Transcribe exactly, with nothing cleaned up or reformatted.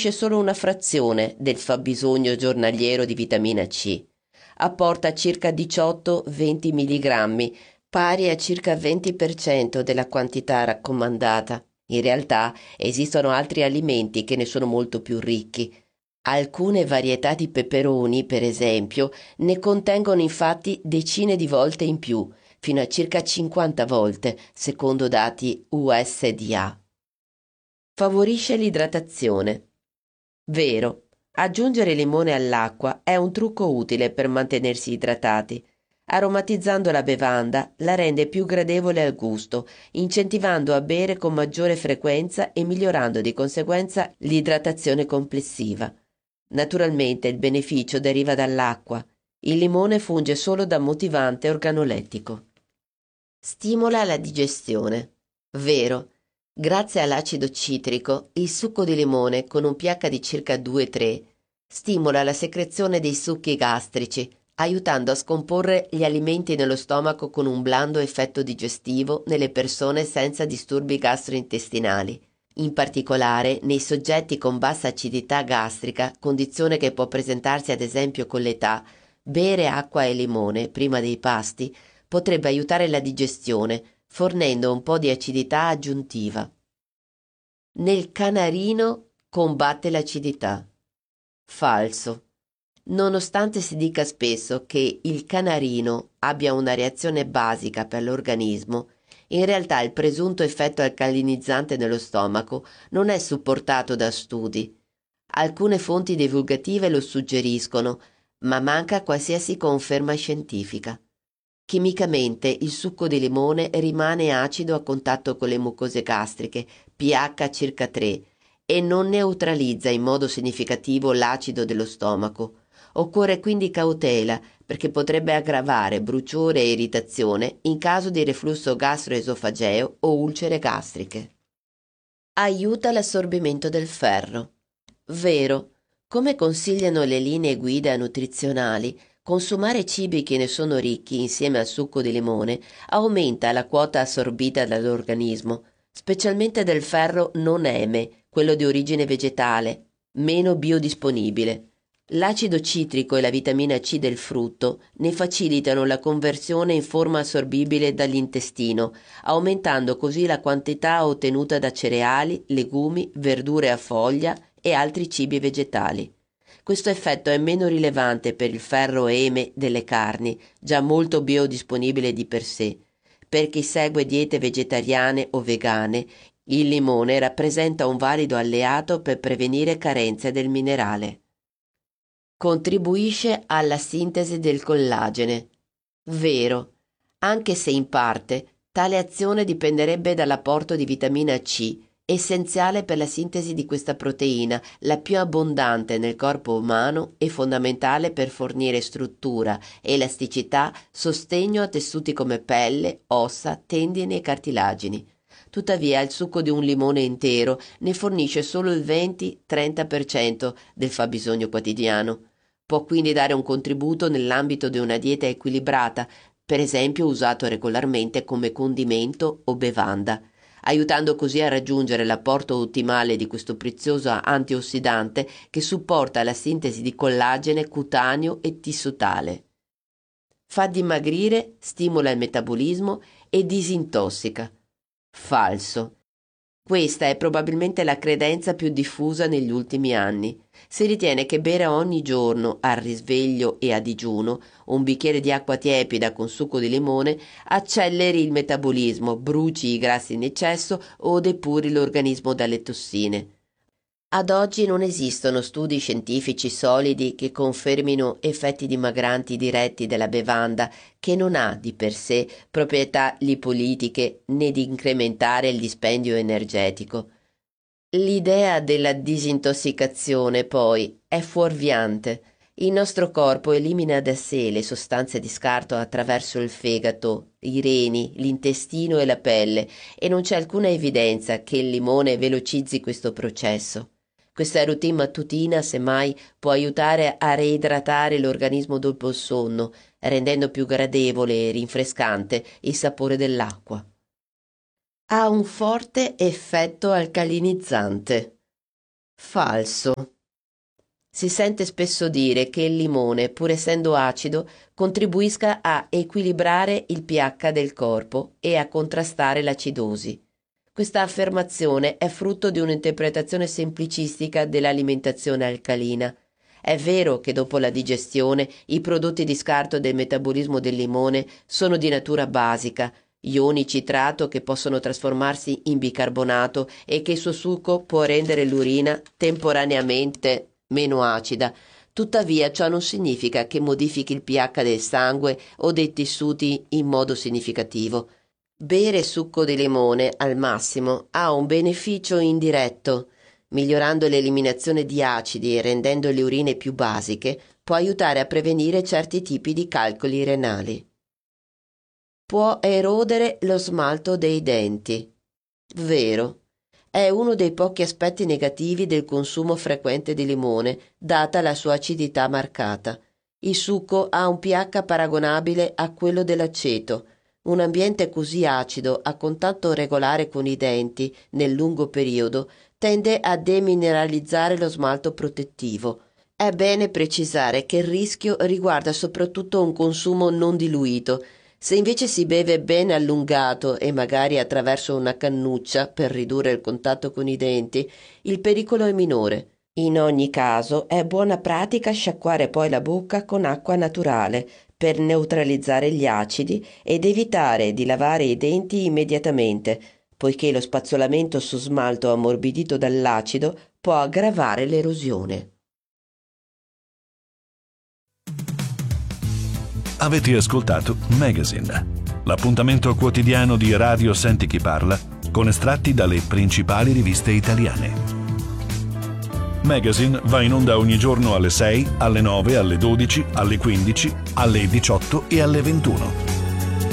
fornisce solo una frazione del fabbisogno giornaliero di vitamina C. Apporta circa diciotto venti milligrammi, pari a circa venti per cento della quantità raccomandata. In realtà esistono altri alimenti che ne sono molto più ricchi. Alcune varietà di peperoni, per esempio, ne contengono infatti decine di volte in più, fino a circa cinquanta volte, secondo dati U S D A. Favorisce l'idratazione. Vero, aggiungere limone all'acqua è un trucco utile per mantenersi idratati. Aromatizzando la bevanda la rende più gradevole al gusto, incentivando a bere con maggiore frequenza e migliorando di conseguenza l'idratazione complessiva. Naturalmente il beneficio deriva dall'acqua. Il limone funge solo da motivante organolettico. Stimola la digestione. Vero. Grazie all'acido citrico, il succo di limone con un pH di circa due tre stimola la secrezione dei succhi gastrici, aiutando a scomporre gli alimenti nello stomaco con un blando effetto digestivo nelle persone senza disturbi gastrointestinali. In particolare nei soggetti con bassa acidità gastrica, condizione che può presentarsi ad esempio con l'età, bere acqua e limone prima dei pasti potrebbe aiutare la digestione, fornendo un po' di acidità aggiuntiva. Nel canarino combatte l'acidità. Falso. Nonostante si dica spesso che il canarino abbia una reazione basica per l'organismo, in realtà il presunto effetto alcalinizzante nello stomaco non è supportato da studi. Alcune fonti divulgative lo suggeriscono, ma manca qualsiasi conferma scientifica. Chimicamente il succo di limone rimane acido a contatto con le mucose gastriche, pH circa tre, e non neutralizza in modo significativo l'acido dello stomaco. Occorre quindi cautela perché potrebbe aggravare bruciore e irritazione in caso di reflusso gastroesofageo o ulcere gastriche. Aiuta l'assorbimento del ferro. Vero, come consigliano le linee guida nutrizionali, consumare cibi che ne sono ricchi insieme al succo di limone aumenta la quota assorbita dall'organismo, specialmente del ferro non eme, quello di origine vegetale, meno biodisponibile. L'acido citrico e la vitamina C del frutto ne facilitano la conversione in forma assorbibile dall'intestino, aumentando così la quantità ottenuta da cereali, legumi, verdure a foglia e altri cibi vegetali. Questo effetto è meno rilevante per il ferro eme delle carni, già molto biodisponibile di per sé. Per chi segue diete vegetariane o vegane, il limone rappresenta un valido alleato per prevenire carenze del minerale. Contribuisce alla sintesi del collagene. Vero, anche se in parte tale azione dipenderebbe dall'apporto di vitamina C, essenziale per la sintesi di questa proteina, la più abbondante nel corpo umano e fondamentale per fornire struttura, elasticità, sostegno a tessuti come pelle, ossa, tendini e cartilagini. Tuttavia il succo di un limone intero ne fornisce solo il venti-trenta per cento del fabbisogno quotidiano. Può quindi dare un contributo nell'ambito di una dieta equilibrata, per esempio usato regolarmente come condimento o bevanda, aiutando così a raggiungere l'apporto ottimale di questo prezioso antiossidante che supporta la sintesi di collagene cutaneo e tissutale. Fa dimagrire, stimola il metabolismo e disintossica. Falso. Questa è probabilmente la credenza più diffusa negli ultimi anni. Si ritiene che bere ogni giorno, al risveglio e a digiuno, un bicchiere di acqua tiepida con succo di limone acceleri il metabolismo, bruci i grassi in eccesso o depuri l'organismo dalle tossine. Ad oggi non esistono studi scientifici solidi che confermino effetti dimagranti diretti della bevanda, che non ha di per sé proprietà lipolitiche né di incrementare il dispendio energetico. L'idea della disintossicazione, poi, è fuorviante. Il nostro corpo elimina da sé le sostanze di scarto attraverso il fegato, i reni, l'intestino e la pelle, e non c'è alcuna evidenza che il limone velocizzi questo processo. Questa routine mattutina, semmai, può aiutare a reidratare l'organismo dopo il sonno, rendendo più gradevole e rinfrescante il sapore dell'acqua. Ha un forte effetto alcalinizzante. Falso. Si sente spesso dire che il limone, pur essendo acido, contribuisca a equilibrare il pH del corpo e a contrastare l'acidosi. Questa affermazione è frutto di un'interpretazione semplicistica dell'alimentazione alcalina. È vero che dopo la digestione i prodotti di scarto del metabolismo del limone sono di natura basica, ioni citrato che possono trasformarsi in bicarbonato e che il suo succo può rendere l'urina temporaneamente meno acida. Tuttavia ciò non significa che modifichi il pH del sangue o dei tessuti in modo significativo. Bere succo di limone al massimo ha un beneficio indiretto. Migliorando l'eliminazione di acidi e rendendo le urine più basiche, può aiutare a prevenire certi tipi di calcoli renali. Può erodere lo smalto dei denti. Vero. È uno dei pochi aspetti negativi del consumo frequente di limone, data la sua acidità marcata. Il succo ha un pH paragonabile a quello dell'aceto. Un ambiente così acido, a contatto regolare con i denti nel lungo periodo, tende a demineralizzare lo smalto protettivo. È bene precisare che il rischio riguarda soprattutto un consumo non diluito. Se invece si beve ben allungato e magari attraverso una cannuccia per ridurre il contatto con i denti, il pericolo è minore. In ogni caso è buona pratica sciacquare poi la bocca con acqua naturale per neutralizzare gli acidi ed evitare di lavare i denti immediatamente, poiché lo spazzolamento su smalto ammorbidito dall'acido può aggravare l'erosione. Avete ascoltato Magazine, l'appuntamento quotidiano di Radio Senti Chi Parla con estratti dalle principali riviste italiane. Magazine va in onda ogni giorno alle sei, alle nove, alle dodici, alle quindici, alle diciotto e alle ventuno.